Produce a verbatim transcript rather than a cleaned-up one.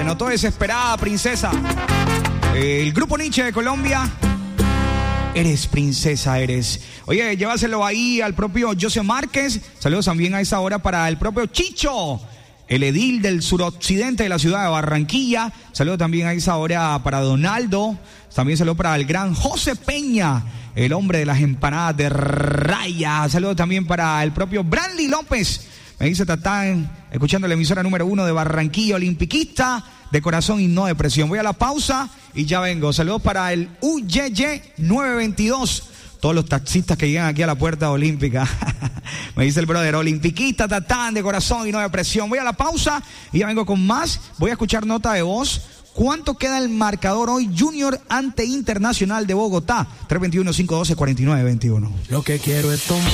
notó desesperada, princesa. Eh, el grupo Nietzsche de Colombia. Eres princesa, eres. Oye, llévaselo ahí al propio José Márquez. Saludos también a esta hora para el propio Chicho, el edil del suroccidente de la ciudad de Barranquilla. Saludos también a esa hora para Donaldo. También saludos para el gran José Peña, el hombre de las empanadas de raya. Saludos también para el propio Brandy López. Me dice Tatán, escuchando la emisora número uno de Barranquilla, olimpiquista de corazón y no de presión. Voy a la pausa y ya vengo. Saludos para el U Y Y nueve veintidós. Todos los taxistas que llegan aquí a la puerta olímpica. Me dice el brother, olimpiquista, Tatán, de corazón y no de presión. Voy a la pausa y ya vengo con más. Voy a escuchar nota de voz. ¿Cuánto queda el marcador hoy Junior ante Internacional de Bogotá? tres veintiuno, cinco doce, cuarenta y nueve veintiuno. Lo que quiero es tomar.